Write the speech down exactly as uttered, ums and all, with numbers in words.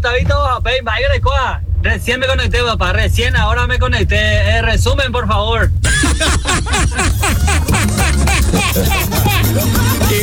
Gustavito, papá, vaya de coa. Recién me conecté, papá, recién ahora me conecté. Eh, resumen, por favor. Y